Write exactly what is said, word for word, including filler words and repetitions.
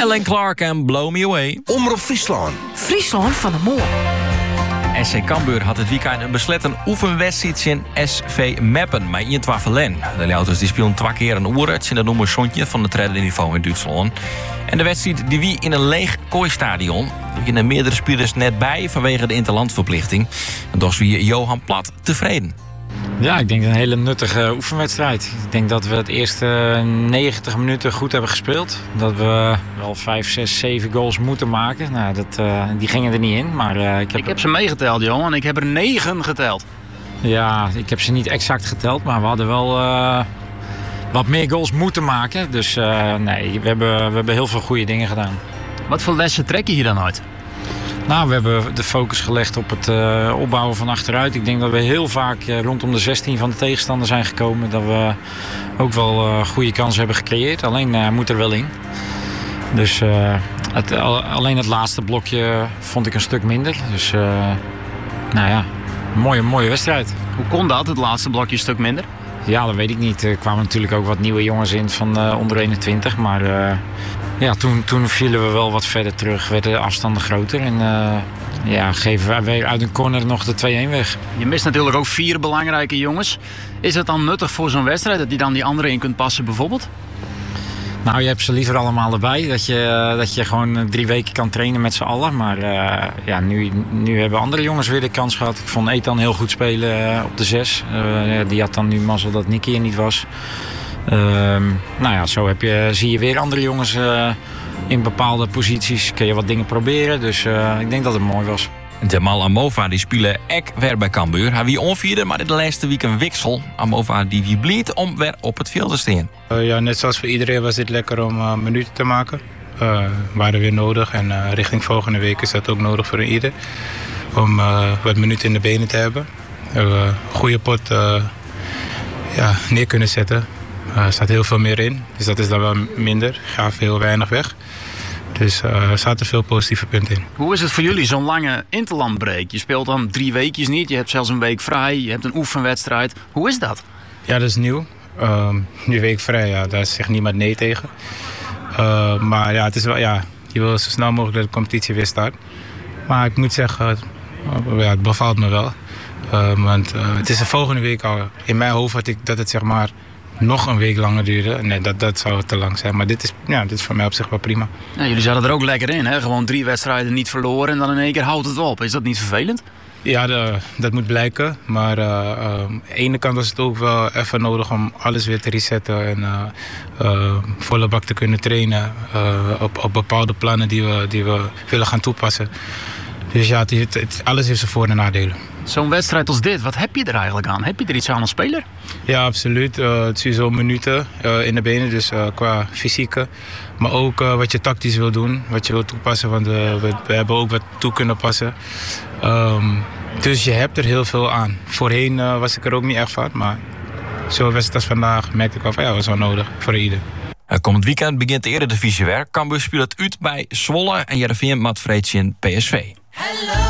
Ellen Clark en Blow Me Away. Omroep Friesland. Friesland van de Moor. S C Cambuur had het weekend een besletten oefenwedstrijd in S V Meppen met in Twafelen. De Leeuwers die spelen twee keer een uur. Het is dat noemen Sontje van het tweede niveau in Duitsland. En de wedstrijd die wie in een leeg kooistadion. Er zijn meerdere spelers net bij vanwege de interlandverplichting. En dus wie Johan Plat tevreden. Ja, ik denk een hele nuttige oefenwedstrijd. Ik denk dat we het eerste negentig minuten goed hebben gespeeld. Dat we wel vijf, zes, zeven goals moeten maken. Nou, dat, uh, die gingen er niet in. Maar, uh, ik, heb... ik heb ze meegeteld, Johan. Ik heb er negen geteld. Ja, ik heb ze niet exact geteld. Maar we hadden wel uh, wat meer goals moeten maken. Dus uh, nee, we hebben, we hebben heel veel goede dingen gedaan. Wat voor lessen trek je hier dan uit? Nou, we hebben de focus gelegd op het uh, opbouwen van achteruit. Ik denk dat we heel vaak uh, rondom de zestien van de tegenstander zijn gekomen. Dat we ook wel uh, goede kansen hebben gecreëerd. Alleen uh, moet er wel in. Dus uh, het, alleen het laatste blokje vond ik een stuk minder. Dus uh, nou ja, een mooie, mooie wedstrijd. Hoe kon dat, het laatste blokje een stuk minder? Ja, dat weet ik niet. Er kwamen natuurlijk ook wat nieuwe jongens in van uh, onder eenentwintig. Maar uh, ja, toen, toen vielen we wel wat verder terug. Werden de afstanden groter. En uh, ja, geven wij weer uit een corner nog de twee-een weg. Je mist natuurlijk ook vier belangrijke jongens. Is het dan nuttig voor zo'n wedstrijd dat je dan die anderen in kunt passen bijvoorbeeld? Nou, je hebt ze liever allemaal erbij. Dat je, dat je gewoon drie weken kan trainen met z'n allen. Maar uh, ja, nu, nu hebben andere jongens weer de kans gehad. Ik vond Ethan heel goed spelen uh, op de zes. Uh, die had dan nu mazzel dat Nicky er niet was. Uh, nou ja, zo heb je, zie je weer andere jongens uh, in bepaalde posities. Kun je wat dingen proberen. Dus uh, ik denk dat het mooi was. Jamal Amova die spelen ek weer bij Cambuur. Hij wie onvierde, maar de laatste week een wiksel. Amova die wie blied om weer op het veld te staan. Uh, ja, net zoals voor iedereen was dit lekker om uh, minuten te maken. Uh, waren weer nodig en uh, richting volgende week is dat ook nodig voor ieder. Om uh, wat minuten in de benen te hebben. We hebben een goede pot uh, ja, neer kunnen zetten. Uh, er staat heel veel meer in, dus dat is dan wel minder. Gaaf heel weinig weg. Dus uh, er zaten veel positieve punten in. Hoe is het voor jullie, zo'n lange interlandbreak? Je speelt dan drie weekjes niet, je hebt zelfs een week vrij, je hebt een oefenwedstrijd. Hoe is dat? Ja, dat is nieuw. Um, die week vrij, ja, daar zegt niemand nee tegen. Uh, maar ja, het is wel, ja, je wil zo snel mogelijk dat de competitie weer start. Maar ik moet zeggen, uh, ja, het bevalt me wel. Uh, want uh, het is de volgende week al. In mijn hoofd had ik dat het zeg maar nog een week langer duurde. Nee, dat, dat zou te lang zijn. Maar dit is, ja, dit is voor mij op zich wel prima. Ja, jullie zaten er ook lekker in, hè? Gewoon drie wedstrijden niet verloren en dan in één keer houdt het op. Is dat niet vervelend? Ja, de, dat moet blijken. Maar uh, uh, aan de ene kant was het ook wel even nodig om alles weer te resetten. En uh, uh, volle bak te kunnen trainen uh, op, op bepaalde plannen die we, die we willen gaan toepassen. Dus ja, het, het, het, alles heeft zijn voor- en nadelen. Zo'n wedstrijd als dit, wat heb je er eigenlijk aan? Heb je er iets aan als speler? Ja, absoluut. Uh, het is sowieso minuten uh, in de benen, dus uh, qua fysieke. Maar ook uh, wat je tactisch wil doen, wat je wil toepassen. Want uh, we, we hebben ook wat toe kunnen passen. Um, dus je hebt er heel veel aan. Voorheen uh, was ik er ook niet echt van, maar zo'n wedstrijd als vandaag merkte ik wel van ja, dat was wel nodig voor ieder. Komend weekend begint de Eredivisie weer. Cambuur speelt het uit bij Zwolle en Heerenveen met Vreetje in P S V. Hello.